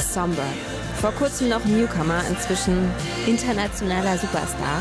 Somber. Vor kurzem noch Newcomer, inzwischen internationaler Superstar.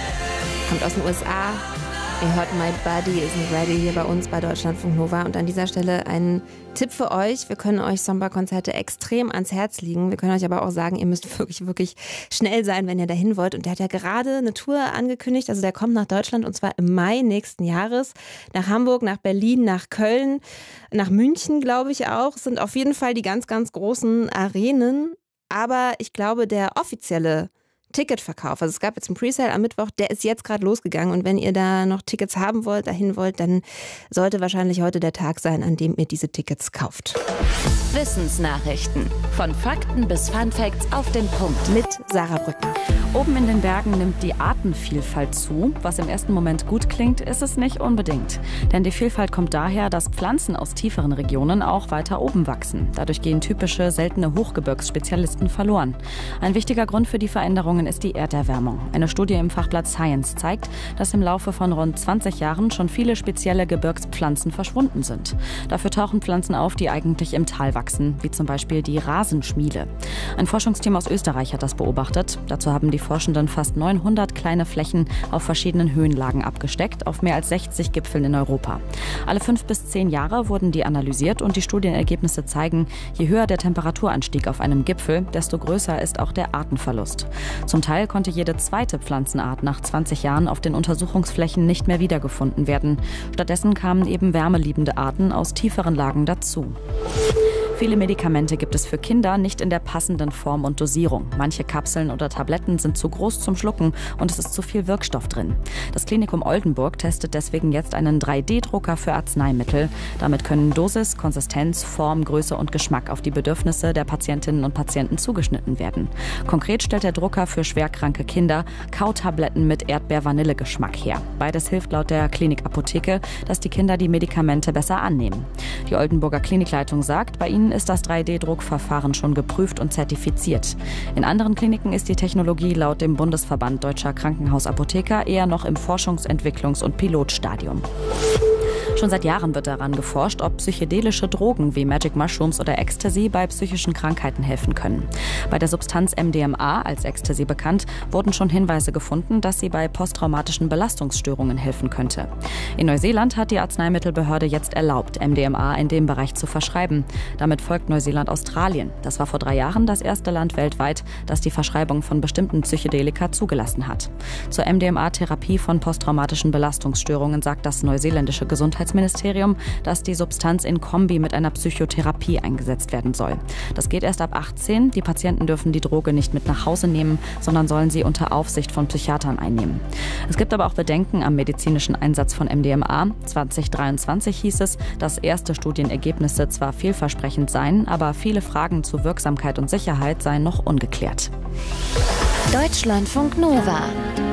Kommt aus den USA. Ihr hört My Body Isn't Ready hier bei uns bei Deutschlandfunk Nova. Und an dieser Stelle ein Tipp für euch. Wir können euch Somber-Konzerte extrem ans Herz legen. Wir können euch aber auch sagen, ihr müsst wirklich schnell sein, wenn ihr dahin wollt. Und der hat ja gerade eine Tour angekündigt. Also der kommt nach Deutschland und zwar im Mai nächsten Jahres. Nach Hamburg, nach Berlin, nach Köln, nach München, glaube ich auch. Das sind auf jeden Fall die ganz, ganz großen Arenen. Aber ich glaube, der offizielle Ticketverkauf, also es gab jetzt einen Presale am Mittwoch, der ist jetzt gerade losgegangen und wenn ihr da noch Tickets haben wollt, dahin wollt, dann sollte wahrscheinlich heute der Tag sein, an dem ihr diese Tickets kauft. Wissensnachrichten. Von Fakten bis Funfacts auf den Punkt. Mit Sarah Brücken. Oben in den Bergen nimmt die Artenvielfalt zu. Was im ersten Moment gut klingt, ist es nicht unbedingt. Denn die Vielfalt kommt daher, dass Pflanzen aus tieferen Regionen auch weiter oben wachsen. Dadurch gehen typische, seltene Hochgebirgsspezialisten verloren. Ein wichtiger Grund für die Veränderungen ist die Erderwärmung. Eine Studie im Fachblatt Science zeigt, dass im Laufe von rund 20 Jahren schon viele spezielle Gebirgspflanzen verschwunden sind. Dafür tauchen Pflanzen auf, die eigentlich im Tal wachsen, wie zum Beispiel die Rasenschmiele. Ein Forschungsteam aus Österreich hat das beobachtet. Dazu haben die Forschenden fast 900 kleine Flächen auf verschiedenen Höhenlagen abgesteckt, auf mehr als 60 Gipfeln in Europa. Alle 5 bis 10 Jahre wurden die analysiert und die Studienergebnisse zeigen, je höher der Temperaturanstieg auf einem Gipfel, desto größer ist auch der Artenverlust. Zum Teil konnte jede zweite Pflanzenart nach 20 Jahren auf den Untersuchungsflächen nicht mehr wiedergefunden werden. Stattdessen kamen eben wärmeliebende Arten aus tieferen Lagen dazu. Viele Medikamente gibt es für Kinder nicht in der passenden Form und Dosierung. Manche Kapseln oder Tabletten sind zu groß zum Schlucken und es ist zu viel Wirkstoff drin. Das Klinikum Oldenburg testet deswegen jetzt einen 3D-Drucker für Arzneimittel. Damit können Dosis, Konsistenz, Form, Größe und Geschmack auf die Bedürfnisse der Patientinnen und Patienten zugeschnitten werden. Konkret stellt der Drucker für schwerkranke Kinder Kautabletten mit Erdbeer-Vanille-Geschmack her. Beides hilft laut der Klinikapotheke, dass die Kinder die Medikamente besser annehmen. Die Oldenburger Klinikleitung sagt, bei ihnen ist das 3D-Druckverfahren schon geprüft und zertifiziert. In anderen Kliniken ist die Technologie laut dem Bundesverband Deutscher Krankenhausapotheker eher noch im Forschungs-, Entwicklungs- und Pilotstadium. Schon seit Jahren wird daran geforscht, ob psychedelische Drogen wie Magic Mushrooms oder Ecstasy bei psychischen Krankheiten helfen können. Bei der Substanz MDMA, als Ecstasy bekannt, wurden schon Hinweise gefunden, dass sie bei posttraumatischen Belastungsstörungen helfen könnte. In Neuseeland hat die Arzneimittelbehörde jetzt erlaubt, MDMA in dem Bereich zu verschreiben. Damit folgt Neuseeland Australien. Das war vor 3 Jahren das erste Land weltweit, das die Verschreibung von bestimmten Psychedelika zugelassen hat. Zur MDMA-Therapie von posttraumatischen Belastungsstörungen sagt das neuseeländische Gesundheitsministerium, dass die Substanz in Kombi mit einer Psychotherapie eingesetzt werden soll. Das geht erst ab 18. Die Patienten dürfen die Droge nicht mit nach Hause nehmen, sondern sollen sie unter Aufsicht von Psychiatern einnehmen. Es gibt aber auch Bedenken am medizinischen Einsatz von MDMA. 2023 hieß es, dass erste Studienergebnisse zwar vielversprechend seien, aber viele Fragen zu Wirksamkeit und Sicherheit seien noch ungeklärt. Deutschlandfunk Nova.